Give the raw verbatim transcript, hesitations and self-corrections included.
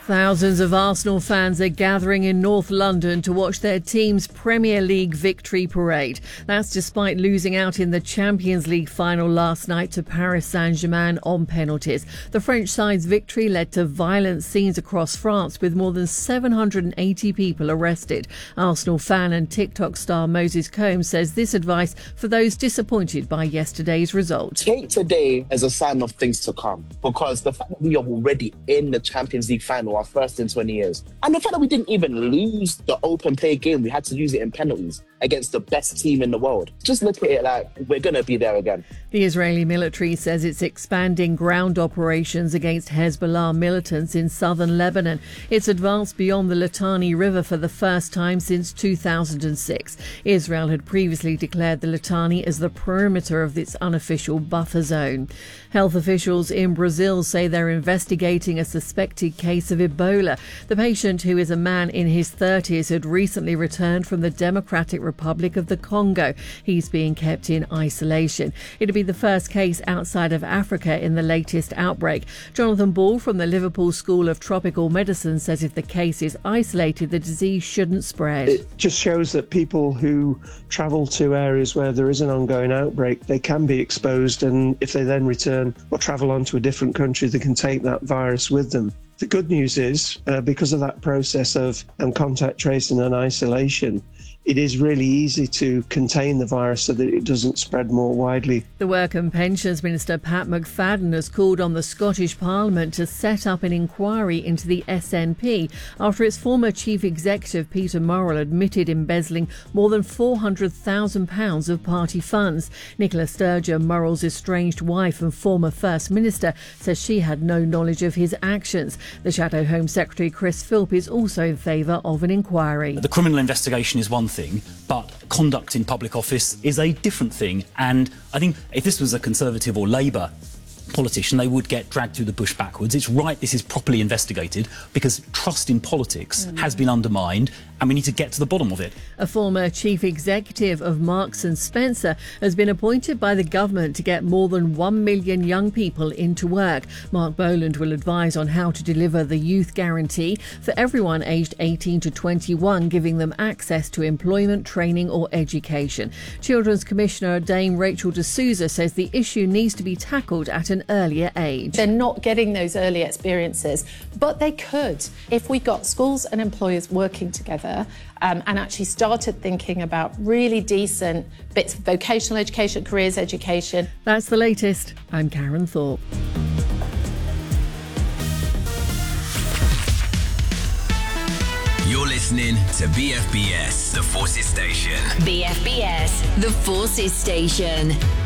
Thousands of Arsenal fans are gathering in North London to watch their team's Premier League victory parade. That's despite losing out in the Champions League final last night to Paris Saint-Germain on penalties. The French side's victory led to violent scenes across France with more than seven hundred eighty people arrested. Arsenal fan and TikTok star Moses Combs says this advice for those disappointed by yesterday's result. Take today as a sign of things to come, because the fact that we are already in the Champions League final, our first in twenty years. And the fact that we didn't even lose the open play game, we had to lose it in penalties against the best team in the world. Just look at it like we're going to be there again. The Israeli military says it's expanding ground operations against Hezbollah militants in southern Lebanon. It's advanced beyond the Litani River for the first time since two thousand six. Israel had previously declared the Litani as the perimeter of its unofficial buffer zone. Health officials in Brazil say they're investigating a suspected case of Ebola. The patient, who is a man in his thirties, had recently returned from the Democratic Republic of the Congo. He's being kept in isolation. It'll be the first case outside of Africa in the latest outbreak. Jonathan Ball from the Liverpool School of Tropical Medicine says if the case is isolated, the disease shouldn't spread. It just shows that people who travel to areas where there is an ongoing outbreak, they can be exposed, and if they then return or travel on to a different country, they can take that virus with them. The good news is, uh, because of that process of um, contact tracing and isolation, it is really easy to contain the virus so that it doesn't spread more widely. The Work and Pensions Minister Pat McFadden has called on the Scottish Parliament to set up an inquiry into the S N P after its former chief executive Peter Murrell admitted embezzling more than four hundred thousand pounds of party funds. Nicola Sturgeon, Murrell's estranged wife and former First Minister, says she had no knowledge of his actions. The Shadow Home Secretary Chris Philp is also in favour of an inquiry. The criminal investigation is one thing, but conduct in public office is a different thing. And I think if this was a Conservative or Labour politician, they would get dragged through the bush backwards. It's right this is properly investigated, because trust in politics mm. has been undermined, and we need to get to the bottom of it. A former chief executive of Marks and Spencer has been appointed by the government to get more than one million young people into work. Mark Boland will advise on how to deliver the youth guarantee for everyone aged eighteen to twenty-one, giving them access to employment, training or education. Children's Commissioner Dame Rachel D'Souza says the issue needs to be tackled at an earlier age. They're not getting those early experiences, but they could if we got schools and employers working together Um, and actually started thinking about really decent bits of vocational education, careers education. That's the latest. I'm Karen Thorpe. You're listening to B F B S, The Forces Station. B F B S, The Forces Station.